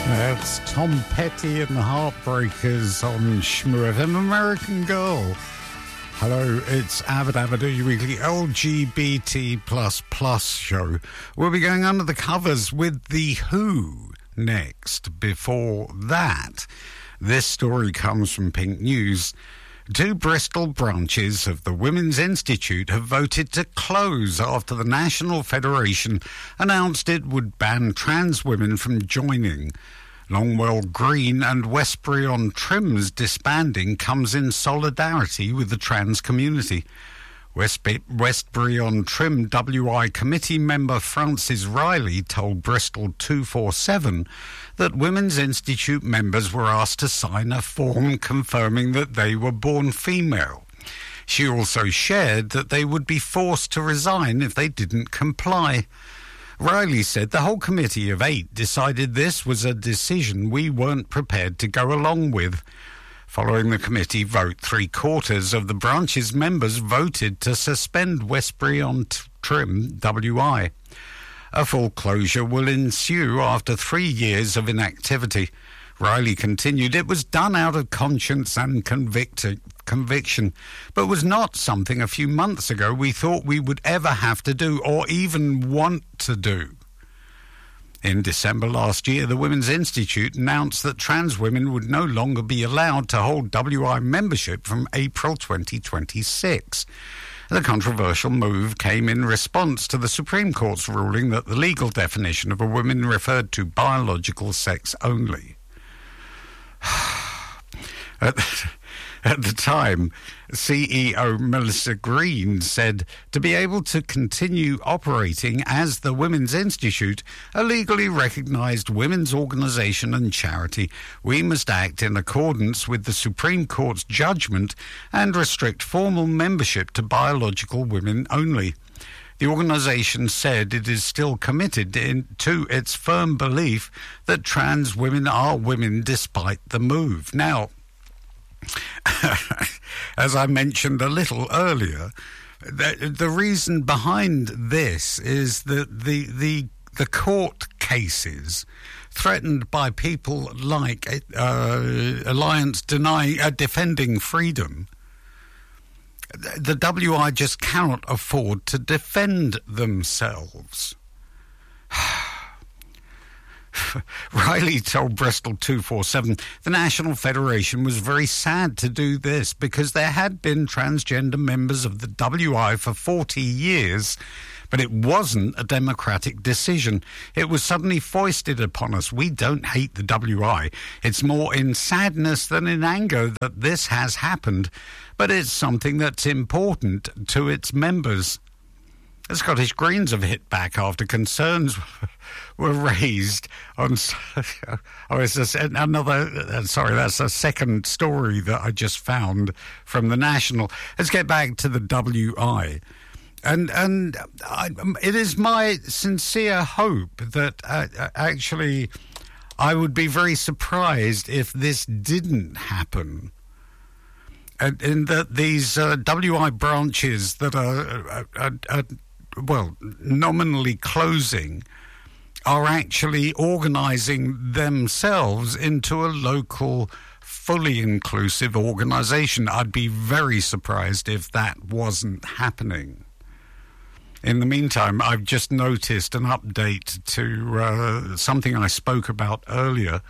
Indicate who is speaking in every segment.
Speaker 1: That's Tom Petty and the Heartbreakers on Shmoo FM, American Girl. Hello, it's Avid Avidu, your weekly LGBT++ show. We'll be going under the covers with The Who next. Before that, this story comes from Pink News. Two Bristol branches of the Women's Institute have voted to close after the National Federation announced it would ban trans women from joining. Longwell Green and Westbury-on-Trim's disbanding comes in solidarity with the trans community. Westbury-on-Trim WI committee member Frances Riley told Bristol 247 that Women's Institute members were asked to sign a form confirming that they were born female. She also shared that they would be forced to resign if they didn't comply. Riley said the whole committee of 8 decided this was a decision we weren't prepared to go along with. Following the committee vote, 3/4 of the branch's members voted to suspend Westbury-on-Trim WI. A full closure will ensue after 3 years of inactivity. Riley continued, it was done out of conscience and conviction, but was not something a few months ago we thought we would ever have to do or even want to do. In December last year, the Women's Institute announced that trans women would no longer be allowed to hold WI membership from April 2026. The controversial move came in response to the Supreme Court's ruling that the legal definition of a woman referred to biological sex only. At the time, CEO Melissa Green said to be able to continue operating as the Women's Institute, a legally recognised women's organisation and charity, we must act in accordance with the Supreme Court's judgment and restrict formal membership to biological women only. The organisation said it is still committed to its firm belief that trans women are women despite the move. Now, as I mentioned a little earlier, the reason behind this is that the court cases threatened by people like Alliance Defending Freedom, the WI just cannot afford to defend themselves. Riley told Bristol 247 the National Federation was very sad to do this because there had been transgender members of the WI for 40 years, but it wasn't a democratic decision. It was suddenly foisted upon us. We don't hate the WI. It's more in sadness than in anger that this has happened, but it's something that's important to its members. The Scottish Greens have hit back after concerns were raised on... that's a second story that I just found from the National. Let's get back to the WI. And it is my sincere hope that actually I would be very surprised if this didn't happen. In that these WI branches that are nominally closing are actually organising themselves into a local, fully inclusive organisation. I'd be very surprised if that wasn't happening. In the meantime, I've just noticed an update to something I spoke about earlier.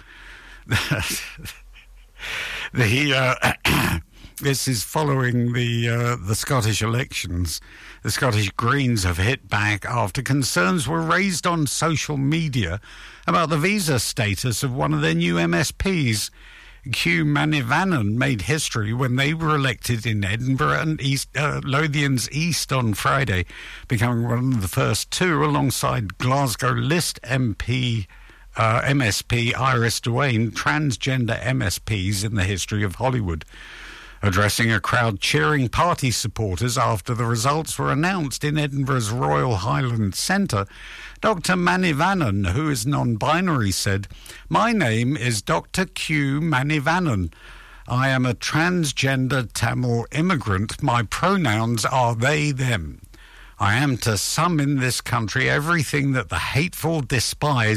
Speaker 1: This is following the Scottish elections. The Scottish Greens have hit back after concerns were raised on social media about the visa status of one of their new MSPs. Hugh Manivannan made history when they were elected in Edinburgh and Lothians East on Friday, becoming one of the first two alongside Glasgow List MSP Iris Duane, transgender MSPs in the history of Hollywood. Addressing a crowd cheering party supporters after the results were announced in Edinburgh's Royal Highland Centre, Dr. Manivannan, who is non-binary, said, "My name is Dr. Q. Manivannan. I am a transgender Tamil immigrant. My pronouns are they, them. I am to some in this country everything that the hateful despise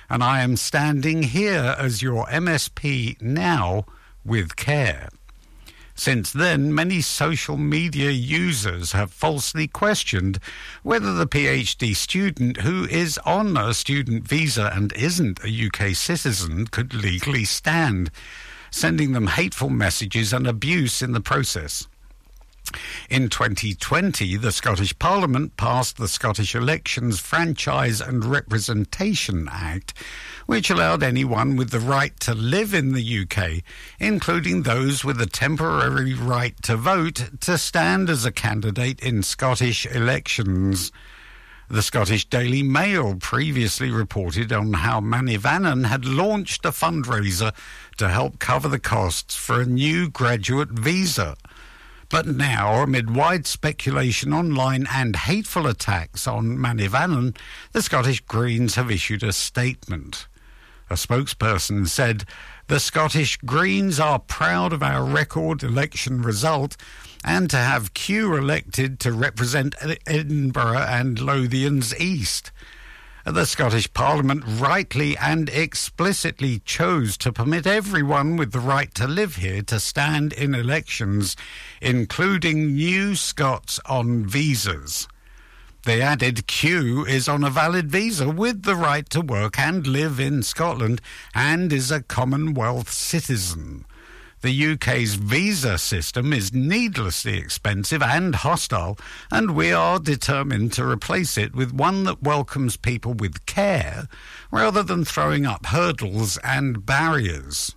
Speaker 1: and I am standing here as your MSP now with care. Since then, many social media users have falsely questioned whether the PhD student who is on a student visa and isn't a UK citizen could legally stand, sending them hateful messages and abuse in the process. In 2020, the Scottish Parliament passed the Scottish Elections Franchise and Representation Act, which allowed anyone with the right to live in the UK, including those with a temporary right to vote, to stand as a candidate in Scottish elections. The Scottish Daily Mail previously reported on how Manivannan had launched a fundraiser to help cover the costs for a new graduate visa. But now, amid wide speculation online and hateful attacks on Manivannan, the Scottish Greens have issued a statement. A spokesperson said, "The Scottish Greens are proud of our record election result and to have Kew elected to represent Edinburgh and Lothians East. The Scottish Parliament rightly and explicitly chose to permit everyone with the right to live here to stand in elections, including new Scots on visas." They added Kew is on a valid visa with the right to work and live in Scotland and is a Commonwealth citizen. The UK's visa system is needlessly expensive and hostile, and we are determined to replace it with one that welcomes people with care rather than throwing up hurdles and barriers.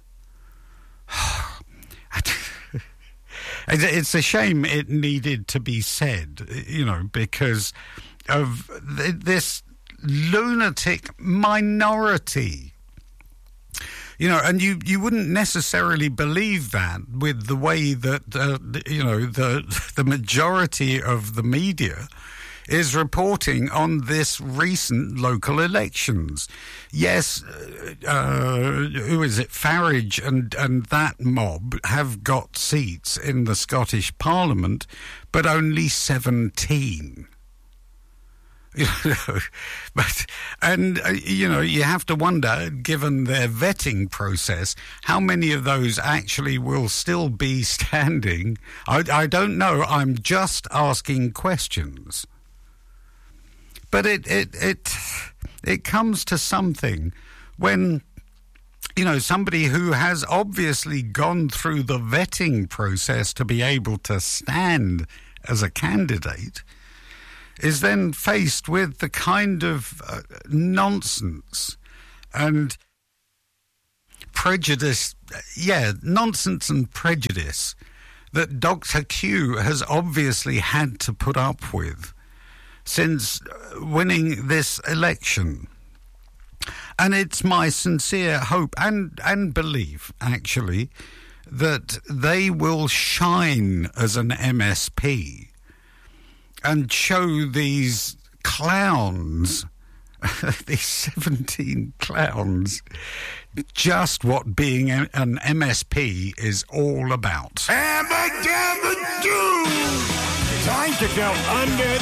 Speaker 1: It's a shame it needed to be said, because of this lunatic minority. And you wouldn't necessarily believe that with the way that, the majority of the media is reporting on this recent local elections. Yes, who is it? Farage and that mob have got seats in the Scottish Parliament, but only 17. You have to wonder, given their vetting process, how many of those actually will still be standing. I don't know. I'm just asking questions. But it comes to something when, somebody who has obviously gone through the vetting process to be able to stand as a candidate is then faced with the kind of nonsense and prejudice, nonsense and prejudice that Dr. Kew has obviously had to put up with since winning this election. And it's my sincere hope and belief, actually, that they will shine as an MSP and show these clowns, these 17 clowns, just what being an MSP is all about.
Speaker 2: Time to go under